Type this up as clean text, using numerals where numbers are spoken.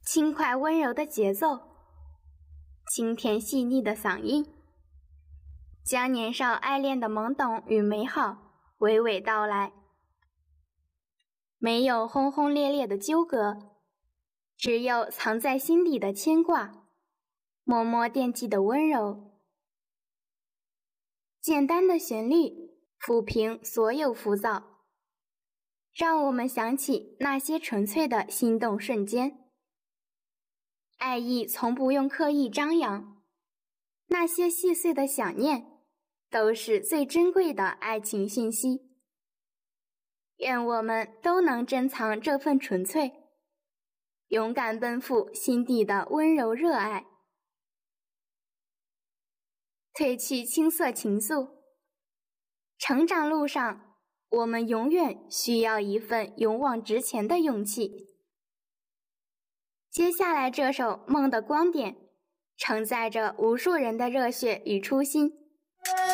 轻快温柔的节奏，清甜细腻的嗓音，将年少爱恋的懵懂与美好娓娓道来。没有轰轰烈烈的纠葛，只有藏在心底的牵挂，默默惦记的温柔。简单的旋律抚平所有浮躁，让我们想起那些纯粹的心动瞬间。爱意从不用刻意张扬，那些细碎的想念都是最珍贵的爱情讯息。愿我们都能珍藏这份纯粹，勇敢奔赴心底的温柔热爱。褪去青涩情愫，成长路上，我们永远需要一份勇往直前的勇气。接下来这首《梦的光点》承载着无数人的热血与初心。